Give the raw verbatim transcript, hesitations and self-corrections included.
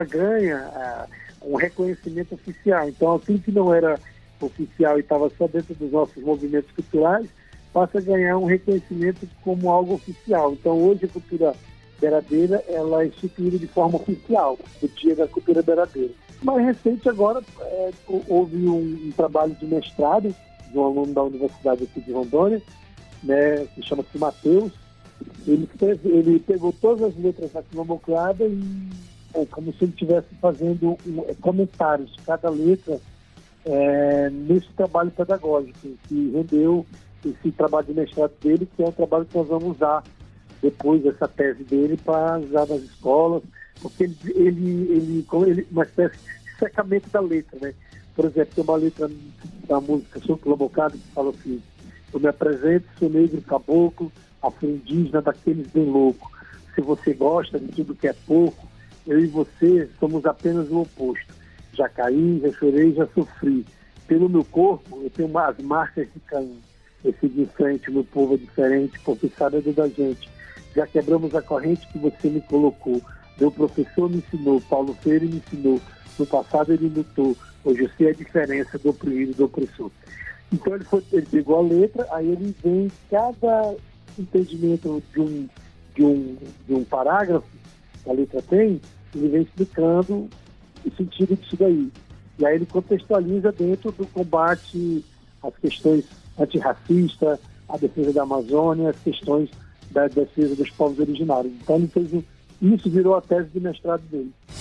ganha uh, um reconhecimento oficial. Então, aquilo que não era oficial e estava só dentro dos nossos movimentos culturais, passa a ganhar um reconhecimento como algo oficial. Então, hoje a cultura beiradeira, ela é instituída de forma oficial, o Dia da Cultura Beiradeira. Mais recente agora, é, houve um, um trabalho de mestrado de um aluno da Universidade aqui de Rondônia, né, que chama-se Matheus. Ele, ele pegou todas as letras da quilombocriada e é, como se ele estivesse fazendo um, é, comentários de cada letra é, nesse trabalho pedagógico, que rendeu esse trabalho de mestrado dele, que é um trabalho que nós vamos usar depois dessa tese dele para usar nas escolas, porque ele, ele, ele, ele uma espécie de secamento da letra, né? Por exemplo, tem uma letra da música Sou Quilombocriada que fala assim: eu me apresento, sou negro caboclo, afro-indígena daqueles bem louco. Se você gosta de tudo que é pouco, eu e você somos apenas o oposto. Já caí, já chorei, já sofri. Pelo meu corpo, eu tenho as marcas de Caim. Eu sigo em frente, meu povo é diferente, porque sabe é da gente. Já quebramos a corrente que você me colocou. Meu professor me ensinou, Paulo Freire me ensinou. No passado ele lutou, hoje eu sei a diferença do oprimido e do opressor. Então ele, foi, ele pegou a letra, aí ele vem cada entendimento de um, de um, de um parágrafo que a letra tem, ele vem explicando o sentido disso daí. E aí ele contextualiza dentro do combate às questões antirracistas, a defesa da Amazônia, as questões da defesa dos povos originários. Então ele fez um, isso virou a tese de mestrado dele.